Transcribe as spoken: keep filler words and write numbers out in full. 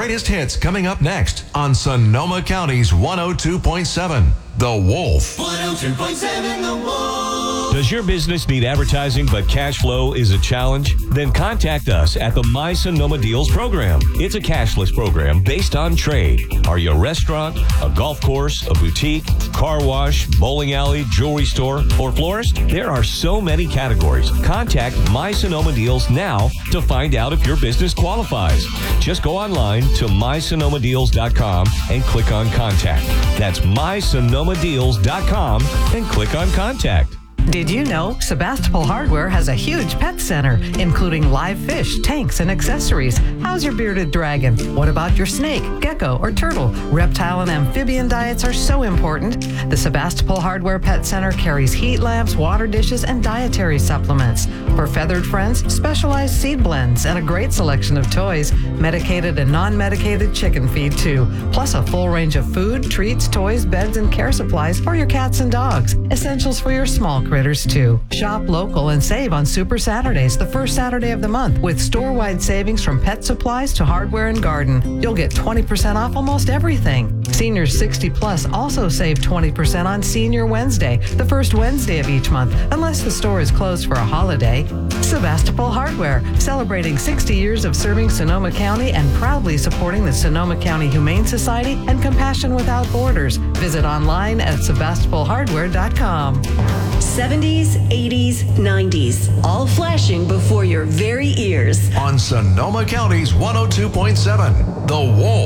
greatest hits coming up next on Sonoma County's one oh two point seven, The Wolf. one oh two point seven The Wolf. Does your business need advertising but cash flow is a challenge? Then contact us at the My Sonoma Deals program. It's a cashless program based on trade. Are you a restaurant, a golf course, a boutique, car wash, bowling alley, jewelry store, or florist? There are so many categories. Contact My Sonoma Deals now to find out if your business qualifies. Just go online to my sonoma deals dot com and click on Contact. That's my sonoma deals dot com and click on Contact. Did you know Sebastopol Hardware has a huge pet center, including live fish, tanks, and accessories? How's your bearded dragon? What about your snake, gecko, or turtle? Reptile and amphibian diets are so important. The Sebastopol Hardware Pet Center carries heat lamps, water dishes, and dietary supplements. For feathered friends, specialized seed blends, and a great selection of toys. Medicated and non-medicated chicken feed, too. Plus a full range of food, treats, toys, beds, and care supplies for your cats and dogs. Essentials for your small critters, too. Shop local and save on Super Saturdays, the first Saturday of the month, with store-wide savings from pet supplies to hardware and garden. You'll get twenty percent off almost everything. Seniors sixty plus also save twenty percent on Senior Wednesday, the first Wednesday of each month, unless the store is closed for a holiday. Sebastopol Hardware, celebrating sixty years of serving Sonoma County and proudly supporting the Sonoma County Humane Society and Compassion Without Borders. Visit online at sebastopol hardware dot com. seventies, eighties, nineties, all flashing before your very ears. On Sonoma County's one oh two point seven, The Wolf.